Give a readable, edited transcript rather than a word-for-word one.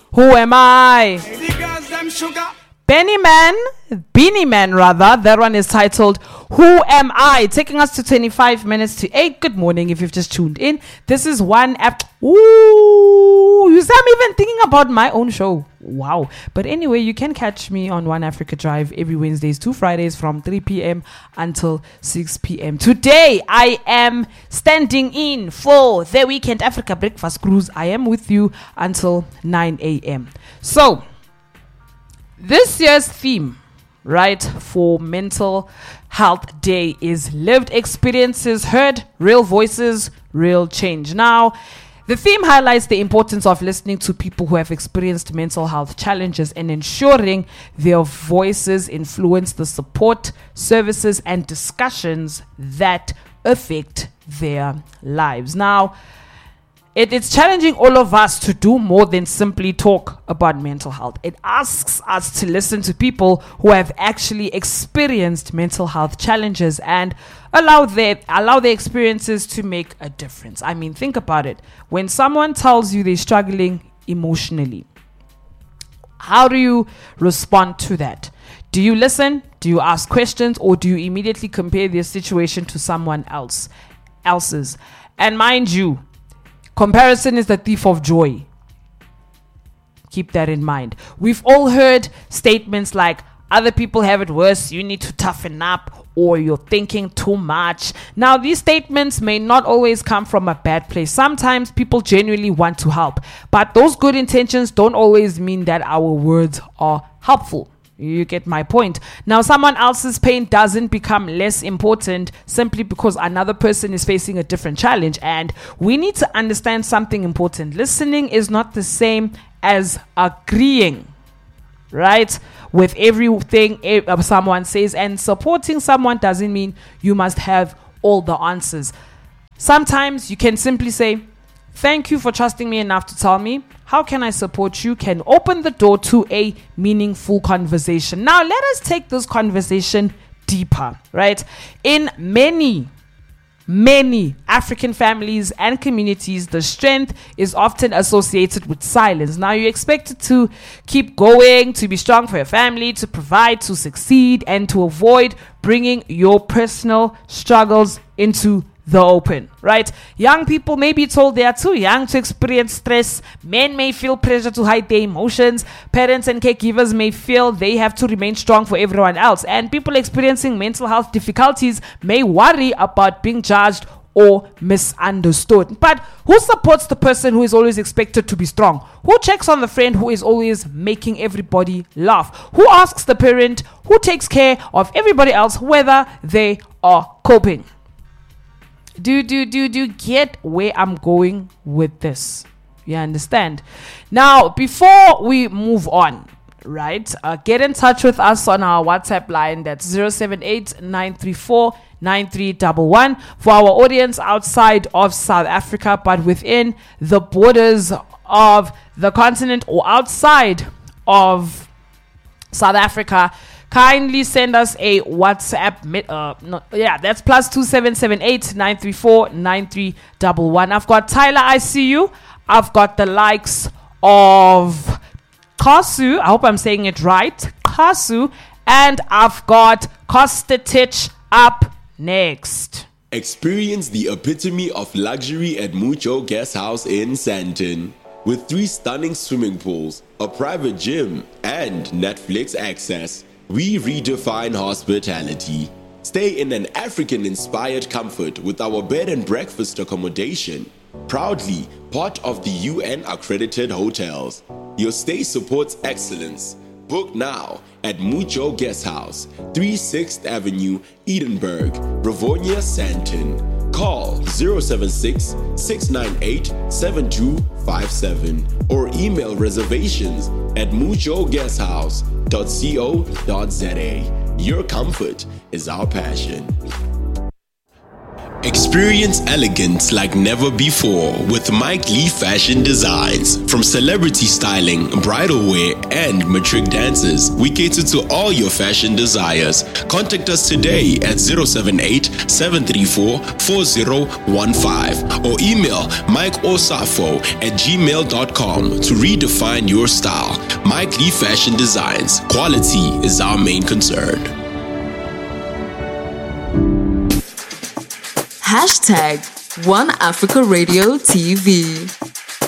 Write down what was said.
Who am I? Beanie Man rather. That one is titled Who Am I? Taking us to 25 minutes to 8. Good morning if you've just tuned in. This is one app. Ooh, you see, I'm even thinking about my own show. Wow. But anyway, you can catch me on One Africa Drive every Wednesdays to Fridays from 3 p.m. until 6 p.m. Today, I am standing in for the Weekend Africa Breakfast Cruise. I am with you until 9 a.m. So, this year's theme, right, for Mental Health Day is lived experiences heard, real voices, real change. Now, the theme highlights the importance of listening to people who have experienced mental health challenges and ensuring their voices influence the support, services, and discussions that affect their lives. Now, it's challenging all of us to do more than simply talk about mental health. It asks us to listen to people who have actually experienced mental health challenges and allow their experiences to make a difference. I mean, think about it. When someone tells you they're struggling emotionally, how do you respond to that? Do you listen? Do you ask questions? Or do you immediately compare their situation to someone else's? And mind you, comparison is the thief of joy. Keep that in mind. We've all heard statements like, other people have it worse, you need to toughen up, or you're thinking too much. Now, these statements may not always come from a bad place. Sometimes people genuinely want to help, but those good intentions don't always mean that our words are helpful. You get my point. Now, someone else's pain doesn't become less important simply because another person is facing a different challenge. And we need to understand something important. Listening is not the same as agreeing, right, with everything someone says. And supporting someone doesn't mean you must have all the answers. Sometimes you can simply say, thank you for trusting me enough to tell me. How can I support you? Can open the door to a meaningful conversation. Now, let us take this conversation deeper, right? In many African families and communities, the strength is often associated with silence. Now, you're expected to keep going, to be strong for your family, to provide, to succeed, and to avoid bringing your personal struggles into the open, right? Young people may be told they are too young to experience stress. Men may feel pressure to hide their emotions. Parents and caregivers may feel they have to remain strong for everyone else. And people experiencing mental health difficulties may worry about being judged or misunderstood. But who supports the person who is always expected to be strong? Who checks on the friend who is always making everybody laugh? Who asks the parent who takes care of everybody else whether they are coping? Do get where I'm going with this? You understand? Now, before we move on, right, get in touch with us on our WhatsApp line. That's 078-934-9311 for our audience outside of South Africa, but within the borders of the continent or outside of South Africa. Kindly send us a WhatsApp. That's +2778 934 9311. I've got Tyler, I see you. I've got the likes of Kasu. I hope I'm saying it right. Kasu. And I've got Kostatich up next. Experience the epitome of luxury at Mucho Guest House in Sandton. With 3 stunning swimming pools, a private gym, and Netflix access. We redefine hospitality. Stay in an African-inspired comfort with our bed and breakfast accommodation. Proudly part of the UN-accredited hotels. Your stay supports excellence. Book now at Mucho Guest House, 36th Avenue, Edinburgh, Rivonia, Sandton. Call 076-698-7257 or email reservations at muchoguesthouse.co.za. Your comfort is our passion. Experience elegance like never before with Mike Lee Fashion Designs. From celebrity styling, bridal wear, and matric dances, we cater to all your fashion desires. Contact us today at 078-734-4015 or email mikeosafo@gmail.com to redefine your style. Mike Lee Fashion Designs. Quality is our main concern. #One Africa Radio TV.